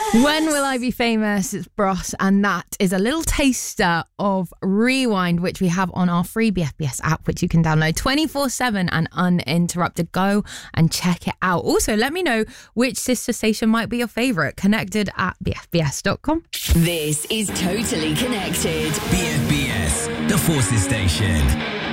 When Will I Be Famous? It's Bros, and that is a little taster of Rewind, which we have on our free BFBS app, which you can download 24/7 and uninterrupted. Go and check it out. Also, let me know which sister station might be your favourite. Connected at bfbs.com. This is Totally Connected. BFBS, the Forces Station.